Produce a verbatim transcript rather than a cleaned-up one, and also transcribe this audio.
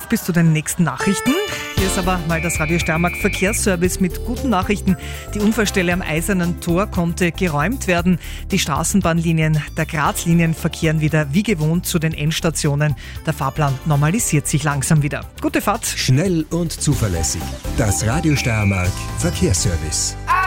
bis zu den nächsten Nachrichten. Hier ist aber mal das Radio Steiermark Verkehrsservice mit guten Nachrichten. Die Unfallstelle am Eisernen Tor konnte geräumt werden. Die Straßenbahnlinien der Graz-Linien verkehren wieder wie gewohnt zu den Endstationen. Der Fahrplan normalisiert sich langsam wieder. Gute Fahrt. Schnell und zuverlässig. Das Radio Steiermark Verkehrsservice.